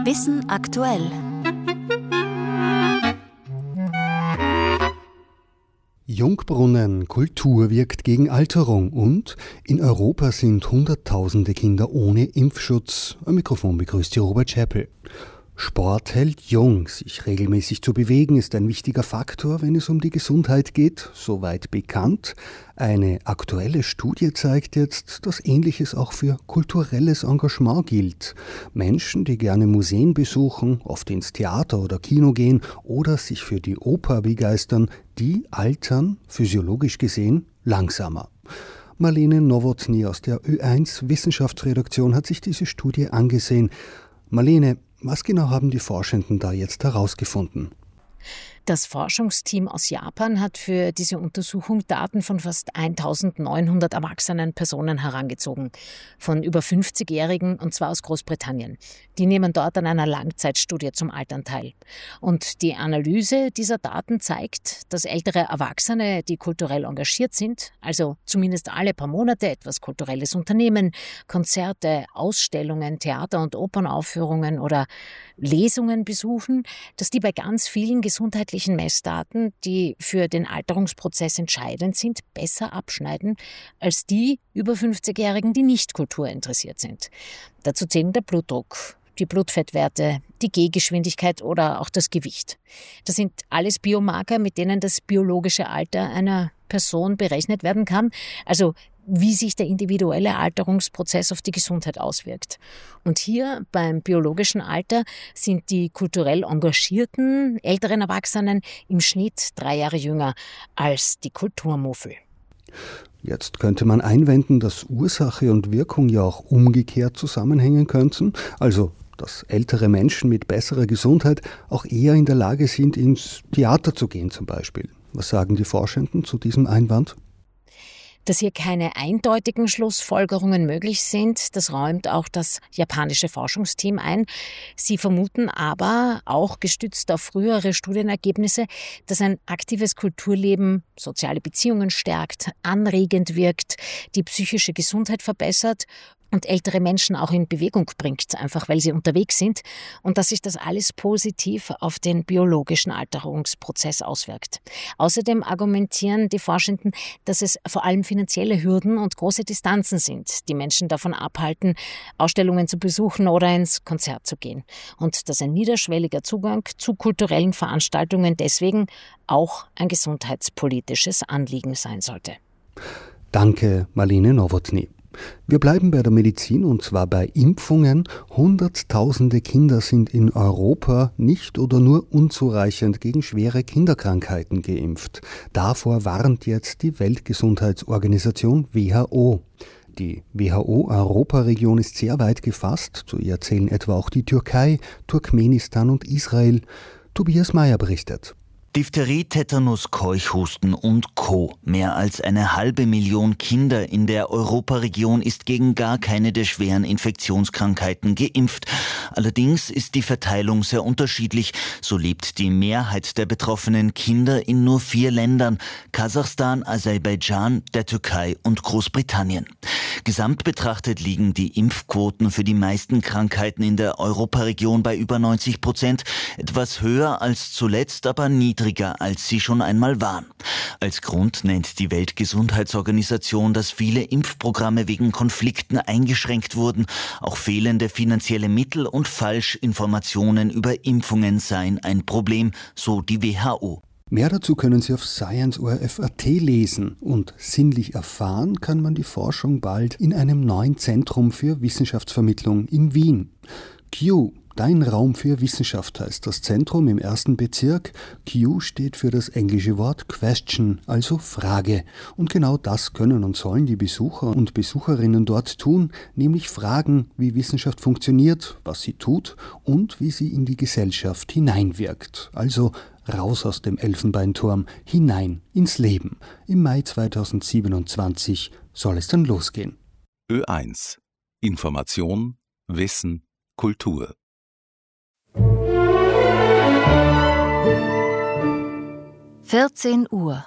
Wissen aktuell. Jungbrunnen, Kultur wirkt gegen Alterung und in Europa sind Hunderttausende Kinder ohne Impfschutz. Am Mikrofon begrüßt Sie Robert Schäppel. Sport hält jung. Sich regelmäßig zu bewegen ist ein wichtiger Faktor, wenn es um die Gesundheit geht, soweit bekannt. Eine aktuelle Studie zeigt jetzt, dass Ähnliches auch für kulturelles Engagement gilt. Menschen, die gerne Museen besuchen, oft ins Theater oder Kino gehen oder sich für die Oper begeistern, die altern, physiologisch gesehen, langsamer. Marlene Nowotny aus der Ö1 Wissenschaftsredaktion hat sich diese Studie angesehen. Marlene, was genau haben die Forschenden da jetzt herausgefunden? Das Forschungsteam aus Japan hat für diese Untersuchung Daten von fast 1900 erwachsenen Personen herangezogen, von über 50-Jährigen, und zwar aus Großbritannien. Die nehmen dort an einer Langzeitstudie zum Altern teil. Und die Analyse dieser Daten zeigt, dass ältere Erwachsene, die kulturell engagiert sind, also zumindest alle paar Monate etwas Kulturelles unternehmen, Konzerte, Ausstellungen, Theater- und Opernaufführungen oder Lesungen besuchen, dass die bei ganz vielen gesundheitlichen Messdaten, die für den Alterungsprozess entscheidend sind, besser abschneiden als die über 50-Jährigen, die nicht kulturinteressiert sind. Dazu zählen der Blutdruck, die Blutfettwerte, die Gehgeschwindigkeit oder auch das Gewicht. Das sind alles Biomarker, mit denen das biologische Alter einer Person berechnet werden kann, also wie sich der individuelle Alterungsprozess auf die Gesundheit auswirkt. Und hier beim biologischen Alter sind die kulturell engagierten älteren Erwachsenen im Schnitt 3 Jahre jünger als die Kulturmuffel. Jetzt könnte man einwenden, dass Ursache und Wirkung ja auch umgekehrt zusammenhängen könnten, also dass ältere Menschen mit besserer Gesundheit auch eher in der Lage sind, ins Theater zu gehen zum Beispiel. Was sagen die Forschenden zu diesem Einwand? Dass hier keine eindeutigen Schlussfolgerungen möglich sind, das räumt auch das japanische Forschungsteam ein. Sie vermuten aber, auch gestützt auf frühere Studienergebnisse, dass ein aktives Kulturleben soziale Beziehungen stärkt, anregend wirkt, die psychische Gesundheit verbessert und ältere Menschen auch in Bewegung bringt, einfach weil sie unterwegs sind, und dass sich das alles positiv auf den biologischen Alterungsprozess auswirkt. Außerdem argumentieren die Forschenden, dass es vor allem finanzielle Hürden und große Distanzen sind, die Menschen davon abhalten, Ausstellungen zu besuchen oder ins Konzert zu gehen. Und dass ein niederschwelliger Zugang zu kulturellen Veranstaltungen deswegen auch ein gesundheitspolitisches Anliegen sein sollte. Danke, Marlene Nowotny. Wir bleiben bei der Medizin, und zwar bei Impfungen. Hunderttausende Kinder sind in Europa nicht oder nur unzureichend gegen schwere Kinderkrankheiten geimpft. Davor warnt jetzt die Weltgesundheitsorganisation WHO. Die WHO-Europaregion ist sehr weit gefasst. Zu ihr zählen etwa auch die Türkei, Turkmenistan und Israel. Tobias Mayer berichtet. Diphtherie, Tetanus, Keuchhusten und Co. Mehr als 500.000 Kinder in der Europaregion ist gegen gar keine der schweren Infektionskrankheiten geimpft. Allerdings ist die Verteilung sehr unterschiedlich. So lebt die Mehrheit der betroffenen Kinder in nur 4 Ländern: Kasachstan, Aserbaidschan, der Türkei und Großbritannien. Gesamt betrachtet liegen die Impfquoten für die meisten Krankheiten in der Europaregion bei über 90%, etwas höher als zuletzt, aber niedriger als sie schon einmal waren. Als Grund nennt die Weltgesundheitsorganisation, dass viele Impfprogramme wegen Konflikten eingeschränkt wurden. Auch fehlende finanzielle Mittel und Falschinformationen über Impfungen seien ein Problem, so die WHO. Mehr dazu können Sie auf ScienceORF.at lesen, und sinnlich erfahren kann man die Forschung bald in einem neuen Zentrum für Wissenschaftsvermittlung in Wien. Q, Dein Raum für Wissenschaft heißt das Zentrum im 1. Bezirk. Q steht für das englische Wort Question, also Frage. Und genau das können und sollen die Besucher und Besucherinnen dort tun, nämlich fragen, wie Wissenschaft funktioniert, was sie tut und wie sie in die Gesellschaft hineinwirkt. Also raus aus dem Elfenbeinturm, hinein ins Leben. Im Mai 2027 soll es dann losgehen. Ö1. Information, Wissen, Kultur. (14 Uhr)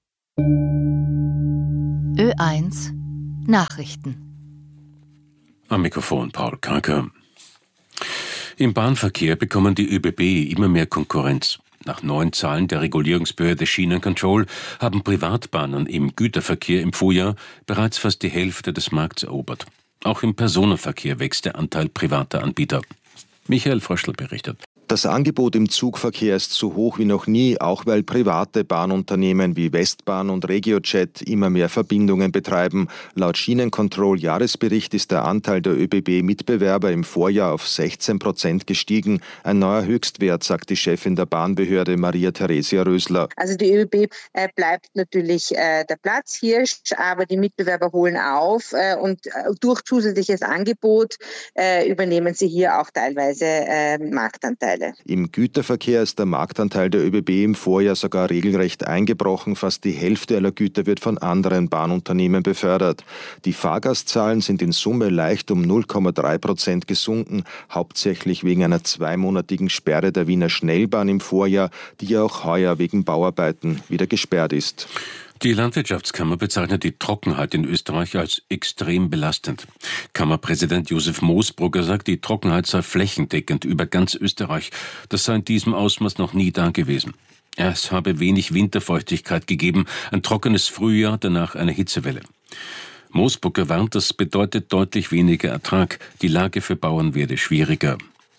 Ö1 Nachrichten. Am Mikrofon Paul Kranke. Im Bahnverkehr bekommen die ÖBB immer mehr Konkurrenz. Nach neuen Zahlen der Regulierungsbehörde Schienencontrol haben Privatbahnen im Güterverkehr im Vorjahr bereits fast die Hälfte des Markts erobert. Auch im Personenverkehr wächst der Anteil privater Anbieter. Michael Fröschl berichtet. Das Angebot im Zugverkehr ist so hoch wie noch nie, auch weil private Bahnunternehmen wie Westbahn und RegioJet immer mehr Verbindungen betreiben. Laut Schienencontrol-Jahresbericht ist der Anteil der ÖBB-Mitbewerber im Vorjahr auf 16% gestiegen. Ein neuer Höchstwert, sagt die Chefin der Bahnbehörde Maria Theresia Rösler. Also die ÖBB bleibt natürlich der Platzhirsch, aber die Mitbewerber holen auf und durch zusätzliches Angebot übernehmen sie hier auch teilweise Marktanteile. Im Güterverkehr ist der Marktanteil der ÖBB im Vorjahr sogar regelrecht eingebrochen. Fast die Hälfte aller Güter wird von anderen Bahnunternehmen befördert. Die Fahrgastzahlen sind in Summe leicht um 0,3% gesunken, hauptsächlich wegen einer 2-monatigen Sperre der Wiener Schnellbahn im Vorjahr, die ja auch heuer wegen Bauarbeiten wieder gesperrt ist. Die Landwirtschaftskammer bezeichnet die Trockenheit in Österreich als extrem belastend. Kammerpräsident Josef Moosbrugger sagt, die Trockenheit sei flächendeckend über ganz Österreich. Das sei in diesem Ausmaß noch nie dagewesen. Es habe wenig Winterfeuchtigkeit gegeben, ein trockenes Frühjahr, danach eine Hitzewelle. Moosbrugger warnt, das bedeutet deutlich weniger Ertrag. Die Lage für Bauern werde schwieriger.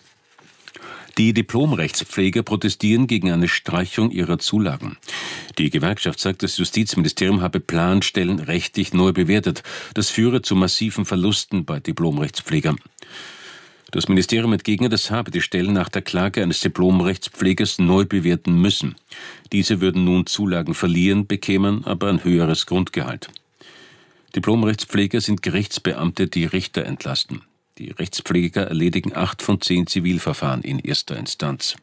Die Diplomrechtspfleger protestieren gegen eine Streichung ihrer Zulagen. Die Gewerkschaft sagt, das Justizministerium habe Planstellen rechtlich neu bewertet. Das führe zu massiven Verlusten bei Diplomrechtspflegern. Das Ministerium entgegnet, es habe die Stellen nach der Klage eines Diplomrechtspflegers neu bewerten müssen. Diese würden nun Zulagen verlieren, bekämen aber ein höheres Grundgehalt. Diplomrechtspfleger sind Gerichtsbeamte, die Richter entlasten. Die Rechtspfleger erledigen 8 von 10 Zivilverfahren in erster Instanz.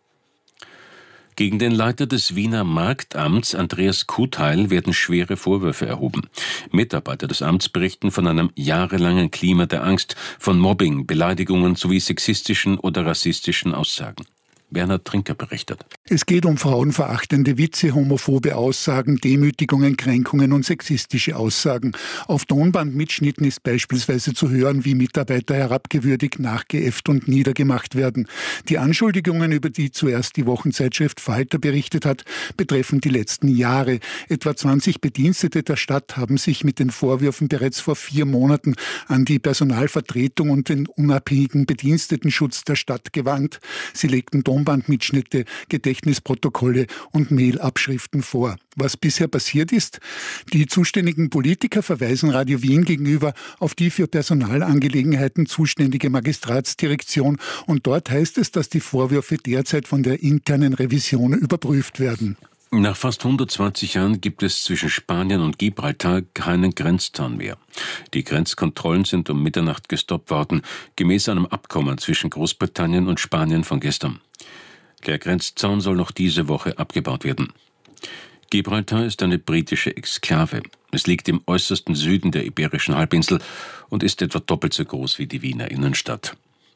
Gegen den Leiter des Wiener Marktamts, Andreas Kutheil, werden schwere Vorwürfe erhoben. Mitarbeiter des Amts berichten von einem jahrelangen Klima der Angst, von Mobbing, Beleidigungen sowie sexistischen oder rassistischen Aussagen. Bernhard Trinker berichtet. Es geht um frauenverachtende Witze, homophobe Aussagen, Demütigungen, Kränkungen und sexistische Aussagen. Auf Tonbandmitschnitten ist beispielsweise zu hören, wie Mitarbeiter herabgewürdigt, nachgeäfft und niedergemacht werden. Die Anschuldigungen, über die zuerst die Wochenzeitschrift Falter berichtet hat, betreffen die letzten Jahre. Etwa 20 Bedienstete der Stadt haben sich mit den Vorwürfen bereits vor 4 Monaten an die Personalvertretung und den unabhängigen Bedienstetenschutz der Stadt gewandt. Sie legten Tonbandmitschnitte, Gedächtnisprotokolle und Mailabschriften vor. Was bisher passiert ist? Die zuständigen Politiker verweisen Radio Wien gegenüber auf die für Personalangelegenheiten zuständige Magistratsdirektion und dort heißt es, dass die Vorwürfe derzeit von der internen Revision überprüft werden. Nach fast 120 Jahren gibt es zwischen Spanien und Gibraltar keinen Grenzzaun mehr. Die Grenzkontrollen sind um Mitternacht gestoppt worden, gemäß einem Abkommen zwischen Großbritannien und Spanien von gestern. Der Grenzzaun soll noch diese Woche abgebaut werden. Gibraltar ist eine britische Exklave. Es liegt im äußersten Süden der Iberischen Halbinsel und ist etwa doppelt so groß wie die Wiener Innenstadt.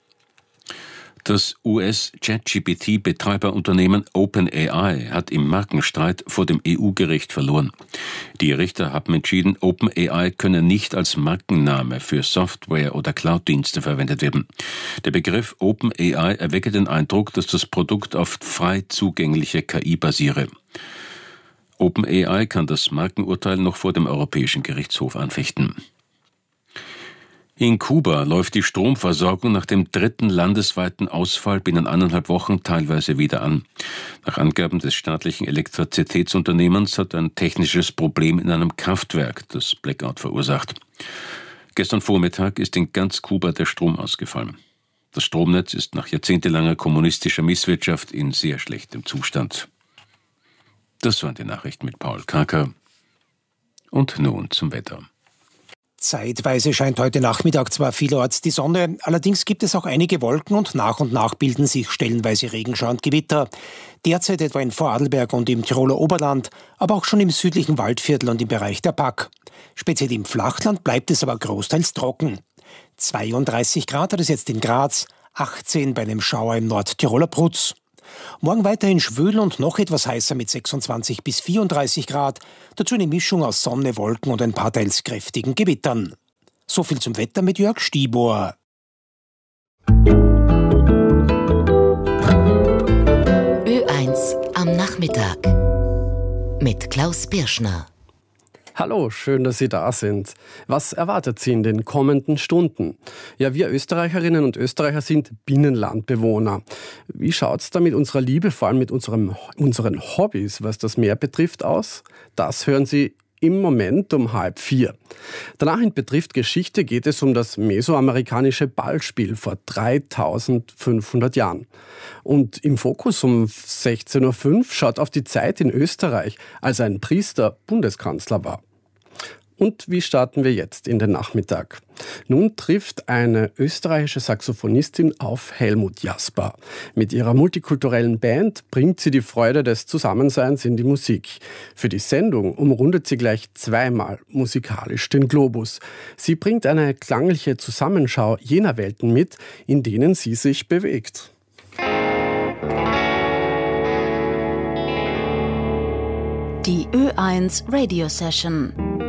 Das US-ChatGPT-Betreiberunternehmen OpenAI hat im Markenstreit vor dem EU-Gericht verloren. Die Richter haben entschieden, OpenAI könne nicht als Markenname für Software- oder Cloud-Dienste verwendet werden. Der Begriff OpenAI erwecke den Eindruck, dass das Produkt auf frei zugänglicher KI basiere. OpenAI kann das Markenurteil noch vor dem Europäischen Gerichtshof anfechten. In Kuba läuft die Stromversorgung nach dem 3. landesweiten Ausfall binnen 1,5 Wochen teilweise wieder an. Nach Angaben des staatlichen Elektrizitätsunternehmens hat ein technisches Problem in einem Kraftwerk das Blackout verursacht. Gestern Vormittag ist in ganz Kuba der Strom ausgefallen. Das Stromnetz ist nach jahrzehntelanger kommunistischer Misswirtschaft in sehr schlechtem Zustand. Das waren die Nachrichten mit Paul Karker. Und nun zum Wetter. Zeitweise scheint heute Nachmittag zwar vielerorts die Sonne, allerdings gibt es auch einige Wolken und nach bilden sich stellenweise Regenschauer und Gewitter. Derzeit etwa in Vorarlberg und im Tiroler Oberland, aber auch schon im südlichen Waldviertel und im Bereich der Pag. Speziell im Flachland bleibt es aber großteils trocken. 32 Grad hat es jetzt in Graz, 18 bei einem Schauer im Nordtiroler Prutz. Morgen weiterhin schwül und noch etwas heißer mit 26 bis 34 Grad. Dazu eine Mischung aus Sonne, Wolken und ein paar teils kräftigen Gewittern. So viel zum Wetter mit Jörg Stibor. am Nachmittag mit Klaus Birschner. Hallo, schön, dass Sie da sind. Was erwartet Sie in den kommenden Stunden? Ja, wir Österreicherinnen und Österreicher sind Binnenlandbewohner. Wie schaut es da mit unserer Liebe, vor allem mit unseren Hobbys, was das Meer betrifft, aus? Das hören Sie im Moment um 3:30. Danach in Betrifft Geschichte geht es um das mesoamerikanische Ballspiel vor 3500 Jahren. Und im Fokus um 16:05 Uhr schaut auf die Zeit in Österreich, als ein Priester Bundeskanzler war. Und wie starten wir jetzt in den Nachmittag? Nun trifft eine österreichische Saxophonistin auf Helmut Jasper. Mit ihrer multikulturellen Band bringt sie die Freude des Zusammenseins in die Musik. Für die Sendung umrundet sie gleich zweimal musikalisch den Globus. Sie bringt eine klangliche Zusammenschau jener Welten mit, in denen sie sich bewegt. Die Ö1 Radio Session.